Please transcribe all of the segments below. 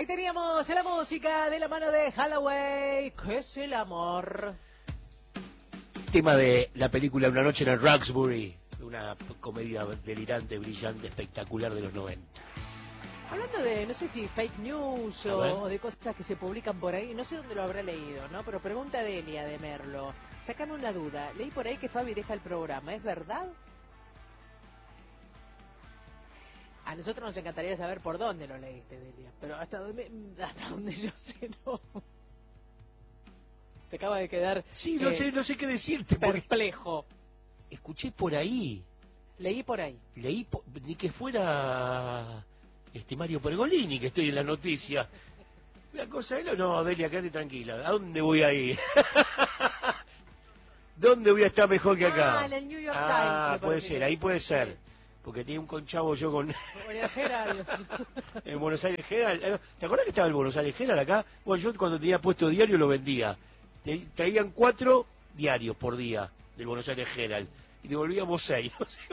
Ahí teníamos la música de la mano de Holloway. ¿Qué es el amor? Tema de la película Una noche en el Roxbury, una comedia delirante, brillante, espectacular de los 90. Hablando de, no sé si fake news o de cosas que se publican por ahí, no sé dónde lo habrá leído, ¿no? Pero pregunta Delia de Merlo. Sácame una duda. Leí por ahí que Fabi deja el programa. ¿Es verdad? A nosotros nos encantaría saber por dónde lo leíste, Delia. Pero hasta donde yo sé, no. Te acaba de quedar... Sí, no sé qué decirte. Perplejo. Escuché por ahí. Leí por ahí. Ni que fuera Mario Pergolini, que estoy en la noticia. La cosa es, no, Delia, quédate tranquila. ¿A dónde voy a ir? ¿Dónde voy a estar mejor que acá? En el New York Times. Puede ser, ahí puede ser. Porque tenía un conchavo yo con... En Buenos Aires Herald. ¿Te acuerdas que estaba el Buenos Aires Herald acá? Bueno, yo cuando tenía puesto diario lo vendía. Traían 4 diarios por día del Buenos Aires Herald. Y devolvíamos 6. No sé.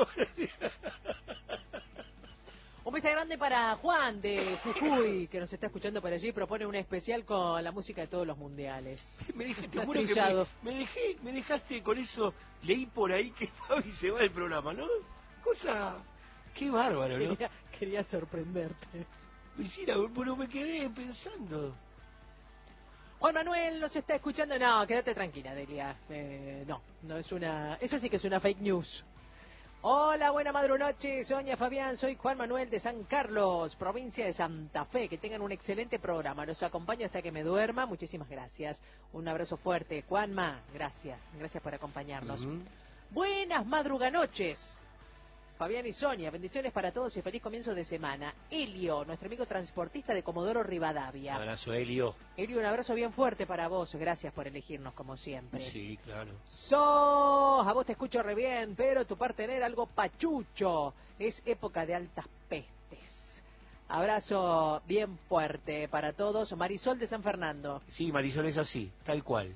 Un beso grande para Juan de Jujuy, que nos está escuchando por allí. Propone un especial con la música de todos los mundiales. Te juro que me dejaste con eso. Leí por ahí que Fabi se va del programa, ¿no? Cosa... Qué bárbaro, ¿no? Quería sorprenderte. Pero me quedé pensando. Juan Manuel nos está escuchando. No, quédate tranquila, Delia. No es una... Esa sí que es una fake news. Hola, buena madrunoche, Sonia, Fabián, soy Juan Manuel de San Carlos, provincia de Santa Fe. Que tengan un excelente programa. Los acompaño hasta que me duerma. Muchísimas gracias. Un abrazo fuerte. Juanma, gracias. Gracias por acompañarnos. Buenas madruganoches. Fabián y Sonia, bendiciones para todos y feliz comienzo de semana. Elio, nuestro amigo transportista de Comodoro Rivadavia. Un abrazo, Elio. Elio, un abrazo bien fuerte para vos. Gracias por elegirnos como siempre. Sí, claro. A vos te escucho re bien, pero tu partener algo pachucho. Es época de altas pestes. Abrazo bien fuerte para todos. Marisol de San Fernando. Sí, Marisol es así, tal cual.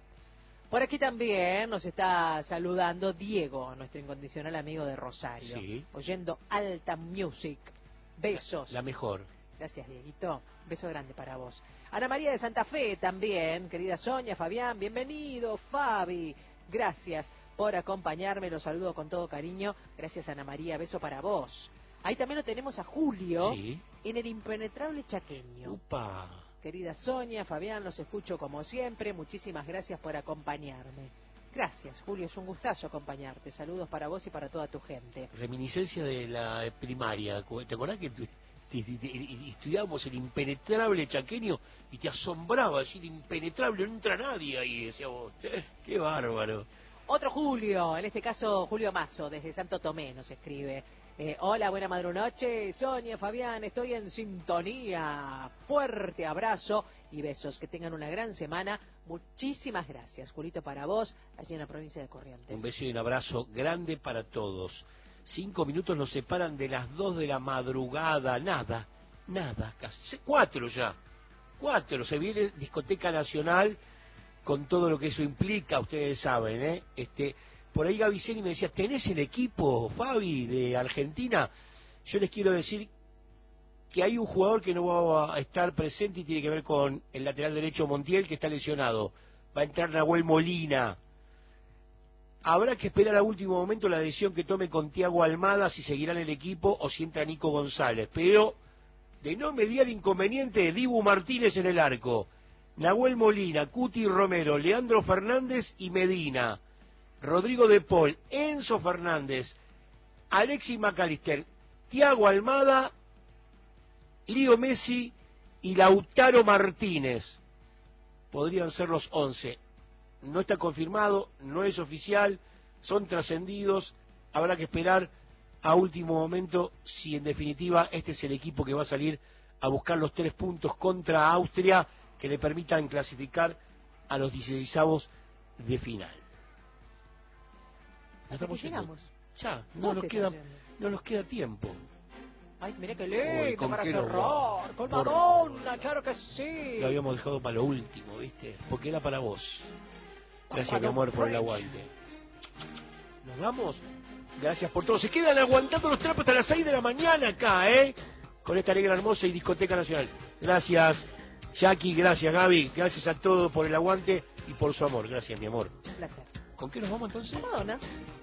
Por aquí también nos está saludando Diego, nuestro incondicional amigo de Rosario. Sí. Oyendo Alta Music. Besos. La mejor. Gracias, Dieguito. Beso grande para vos. Ana María de Santa Fe también. Querida Sonia, Fabián, bienvenido. Fabi, gracias por acompañarme. Los saludo con todo cariño. Gracias, Ana María. Beso para vos. Ahí también lo tenemos a Julio. Sí. En el impenetrable chaqueño. Upa. Querida Sonia, Fabián, los escucho como siempre. Muchísimas gracias por acompañarme. Gracias, Julio, es un gustazo acompañarte. Saludos para vos y para toda tu gente. Reminiscencia de la primaria. ¿Te acordás que estudiábamos el impenetrable chaqueño y te asombraba decir impenetrable, no entra nadie ahí? Decía vos, qué bárbaro. Otro Julio, en este caso Julio Mazo, desde Santo Tomé nos escribe. Hola, buena madrunoche, Sonia, Fabián, estoy en sintonía. Fuerte abrazo y besos, que tengan una gran semana. Muchísimas gracias, Julito, para vos, allí en la provincia de Corrientes. Un beso y un abrazo grande para todos. 5 minutos nos separan de las 2 de la madrugada, nada, casi. 4 ya, 4, se viene Discoteca Nacional con todo lo que eso implica, ustedes saben, ¿eh? Por ahí Gaviceni me decía, ¿tenés el equipo, Fabi, de Argentina? Yo les quiero decir que hay un jugador que no va a estar presente y tiene que ver con el lateral derecho Montiel, que está lesionado. Va a entrar Nahuel Molina. Habrá que esperar a último momento la decisión que tome con Thiago Almada, si seguirá en el equipo o si entra Nico González. Pero, de no mediar inconveniente, Dibu Martínez en el arco. Nahuel Molina, Cuti Romero, Leandro Fernández y Medina. Rodrigo de Paul, Enzo Fernández, Alexis McAllister, Thiago Almada, Lío Messi y Lautaro Martínez. Podrían ser los 11. No está confirmado, no es oficial, son trascendidos. Habrá que esperar a último momento si en definitiva este es el equipo que va a salir a buscar los 3 puntos contra Austria que le permitan clasificar a los 16avos de final. Llegamos. Ya, no nos queda tiempo. Ay, mira qué lindo para cerrar. Wow. Con Madonna, claro que sí. Lo habíamos dejado para lo último, ¿viste? Porque era para vos. Gracias, mi amor, por el aguante. Nos vamos. Gracias por todo. Se quedan aguantando los trapos hasta las 6 de la mañana acá, ¿eh? Con esta negra hermosa y Discoteca Nacional. Gracias, Jackie, gracias, Gaby, gracias a todos por el aguante y por su amor. Gracias, mi amor. Un placer. ¿Con qué nos vamos entonces? Madonna.